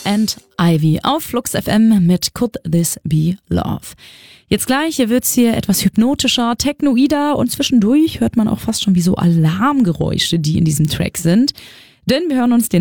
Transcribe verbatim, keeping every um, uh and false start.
and Ivy auf Flux F M mit Could This Be Love. Jetzt gleich wird's hier etwas hypnotischer, technoider und zwischendurch hört man auch fast schon wie so Alarmgeräusche, die in diesem Track sind. Denn wir hören uns den